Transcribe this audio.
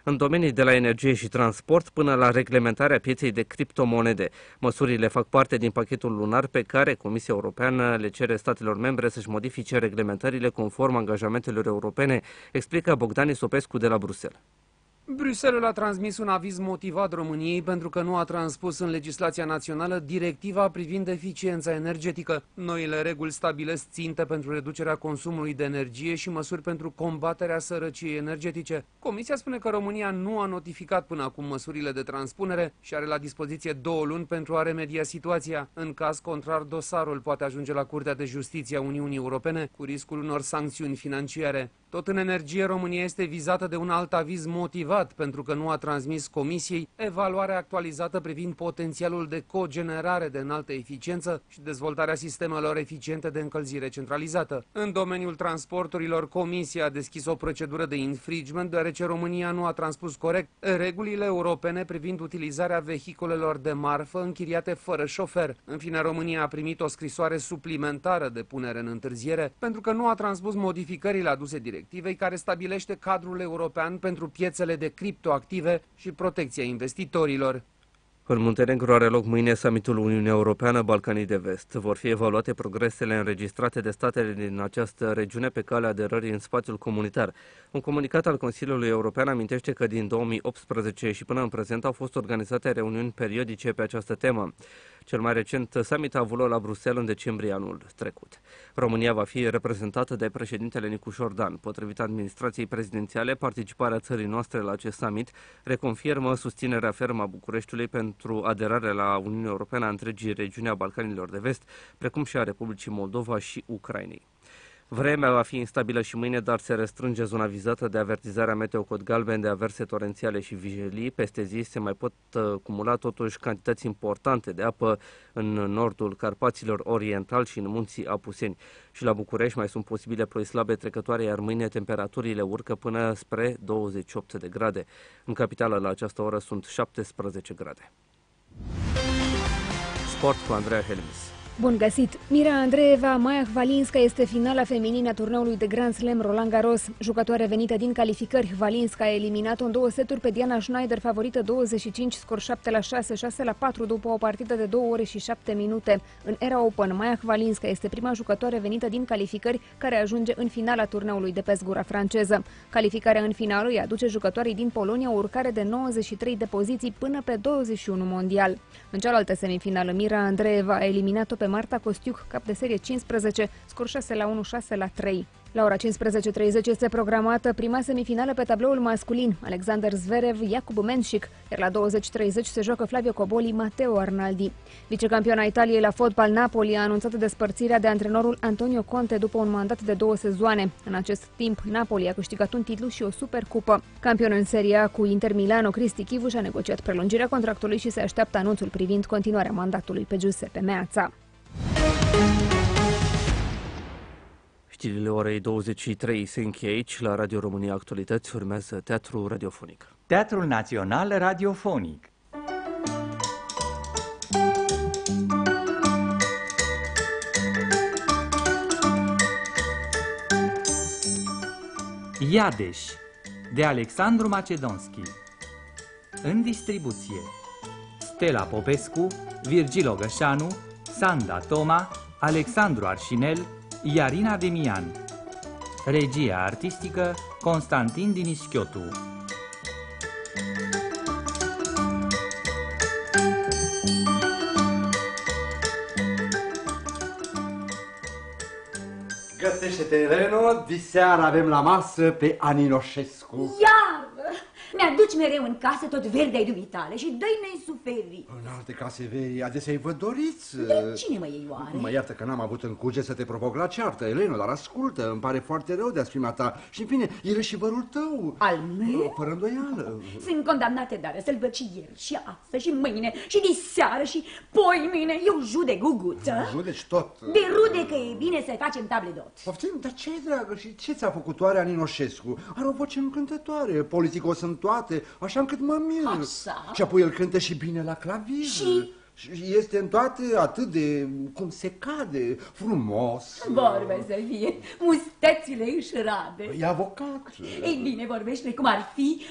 în domenii de la energie și transport până la reglementarea pieței de criptomonede. Măsurile fac parte din pachetul lunar pe care Comisia Europeană le cere statelor membre să-și modifice reglementările conform angajamentelor europene, explică Bogdan Isopescu de la Bruxelles. Bruxelles a transmis un aviz motivat României pentru că nu a transpus în legislația națională directiva privind eficiența energetică. Noile reguli stabilesc ținte pentru reducerea consumului de energie și măsuri pentru combaterea sărăciei energetice. Comisia spune că România nu a notificat până acum măsurile de transpunere și are la dispoziție 2 luni pentru a remedia situația. În caz contrar, dosarul poate ajunge la Curtea de Justiție a Uniunii Europene cu riscul unor sancțiuni financiare. Tot în energie, România este vizată de un alt aviz motivat pentru că nu a transmis Comisiei evaluarea actualizată privind potențialul de cogenerare de înaltă eficiență și dezvoltarea sistemelor eficiente de încălzire centralizată. În domeniul transporturilor, Comisia a deschis o procedură de infringement deoarece România nu a transpus corect regulile europene privind utilizarea vehiculelor de marfă închiriate fără șofer. În fine, România a primit o scrisoare suplimentară de punere în întârziere pentru că nu a transpus modificările aduse directivei care stabilește cadrul european pentru piețele de criptoactive și protecția investitorilor. În Muntenegru are loc mâine summitul Uniunea Europeană-Balcanii de Vest. Vor fi evaluate progresele înregistrate de statele din această regiune pe calea aderării în spațiul comunitar. Un comunicat al Consiliului European amintește că din 2018 și până în prezent au fost organizate reuniuni periodice pe această temă. Cel mai recent summit a avut loc la Bruxelles în decembrie anul trecut. România va fi reprezentată de președintele Nicu Șordan. Potrivit administrației prezidențiale, participarea țării noastre la acest summit reconfirmă susținerea fermă a Bucureștiului pentru aderarea la Uniunea Europeană a întregii regiuni a Balcanilor de Vest, precum și a Republicii Moldova și Ucrainei. Vremea va fi instabilă și mâine, dar se restrânge zona vizată de avertizarea meteo cod galben de averse torențiale și vijelii. Peste zi se mai pot cumula totuși cantități importante de apă în nordul Carpaților Oriental și în munții Apuseni. Și la București mai sunt posibile ploi slabe trecătoare, iar mâine temperaturile urcă până spre 28 de grade. În capitală la această oră sunt 17 grade. Sport cu Andreea Helmis. Bun găsit! Mira Andreeva Maia-Hvalinska este finala feminină a turneului de Grand Slam Roland Garros. Jucătoare venită din calificări, Hvalinska a eliminat-o în 2 seturi pe Diana Schneider, favorită 25, scor 7-6, 6-4 după o partidă de 2 ore și 7 minute. În era Open, Maia Hvalinska este prima jucătoare venită din calificări care ajunge în finala turneului de pe zgura franceză. Calificarea în finală îi aduce jucătorii din Polonia o urcare de 93 de poziții până pe 21 mondial. În cealaltă semifinală, Mira Andreeva a eliminat-o pe Marta Kostiuk, cap de serie 15, scor 6-1, 6-3. La ora 15:30 este programată prima semifinală pe tabloul masculin, Alexander Zverev, Jakub Menšik, iar la 20:30 se joacă Flavio Cobolli, Matteo Arnaldi. Vicecampiona Italiei la fotbal, Napoli a anunțat despărțirea de antrenorul Antonio Conte după un mandat de 2 sezoane. În acest timp, Napoli a câștigat un titlu și o supercupă. Campion în Serie A cu Inter Milano, Cristi Chivu și-a negociat prelungirea contractului și se așteaptă anunțul privind continuarea mandatului pe Giuseppe Meazza. Știrile orei 23 se încheie aici. La Radio România Actualități urmează Teatru Radiofonic. Teatrul Național Radiofonic. Iadeș de Alexandru Macedonski. În distribuție Stella Popescu, Virgil Ogășanu, Sanda Toma, Alexandru Arșinel, Iarina Demian. Regia artistică Constantin Dinischiotu. Găsește-te, Eleno, diseară avem la masă pe Aninoșescu. Iar! Mi-aduci mereu în casă tot verde-ai dumitale și dă-i nesuferi. În alte case vei, adesea-i vă doriți. De cine mă iei oare? Mă iartă că n-am avut în cuge să te provoc la ceartă, Eleno, dar ascultă, îmi pare foarte rău de asprima ta. Și în fine, el e și vărul tău. Al meu? Fără îndoială. Sunt condamnate, dar să-l văd și ieri, și astăzi, și mâine, și diseară, și poi mâine. Eu judec, guguță. Judeci tot. De rude că e bine să facem table d'hot. Poftim, dar ce, dragă, și ce ți-a făcut oare Aninoșescu? Are o voce încântătoare, politicos în toate, așa încât mă mir. Așa. Și apoi el cântă și bine la clavir. Și este în toate atât de, cum se cade, frumos. vorbe să fie, mustețile își rade. E avocat. Ei bine, vorbește cum ar fi